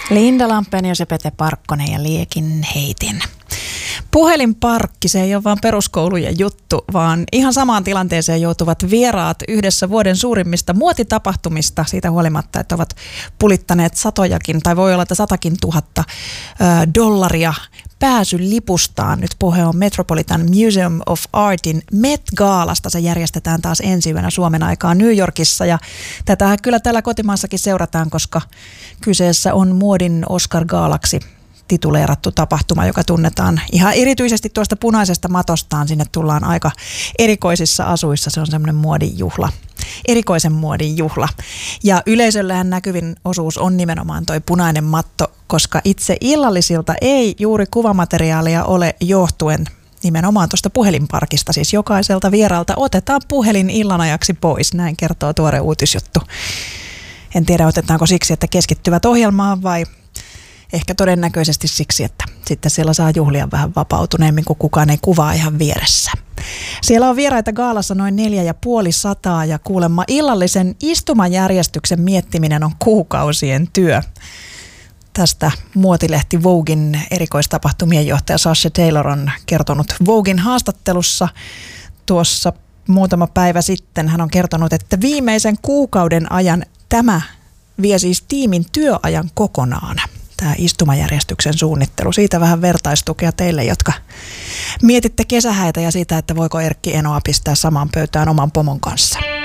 Linda Lampeen, Josepete Parkkonen ja Liekin heitin. Puhelinparkki, se ei ole vaan peruskoulujen juttu, vaan ihan samaan tilanteeseen joutuvat vieraat yhdessä vuoden suurimmista muotitapahtumista siitä huolimatta, että ovat pulittaneet satojakin, tai voi olla, että 100 000 dollaria pääsylipustaan. Nyt puhe on Metropolitan Museum of Artin Met-gaalasta. Se järjestetään taas ensi yönä Suomen aikaa New Yorkissa. Ja tätä kyllä täällä kotimaassakin seurataan, koska kyseessä on muodin Oscar-gaalaksi tituleerattu tapahtuma, joka tunnetaan ihan erityisesti tuosta punaisesta matostaan. Sinne tullaan aika erikoisissa asuissa. Se on semmoinen muodin juhla. Erikoisen muodin juhla. Ja yleisöllähän näkyvin osuus on nimenomaan toi punainen matto, koska itse illallisilta ei juuri kuvamateriaalia ole johtuen nimenomaan tuosta puhelinparkista. Siis jokaiselta vieraalta otetaan puhelin illanajaksi pois, näin kertoo tuore uutisjuttu. En tiedä, otetaanko siksi, että keskittyvät ohjelmaan vai ehkä todennäköisesti siksi, että sitten siellä saa juhlia vähän vapautuneemmin, kun kukaan ei kuvaa ihan vieressä. Siellä on vieraita gaalassa noin 450 ja kuulemma illallisen istumajärjestyksen miettiminen on kuukausien työ. Tästä muotilehti Voguein erikoistapahtumien johtaja Sasha Taylor on kertonut Voguein haastattelussa tuossa muutama päivä sitten. Hän on kertonut, että viimeisen kuukauden ajan tämä vie siis tiimin työajan kokonaan. Tämä istumajärjestyksen suunnittelu. Siitä vähän vertaistukea teille, jotka mietitte kesähäitä ja siitä, että voiko Erkki Enoa pistää samaan pöytään oman pomon kanssa.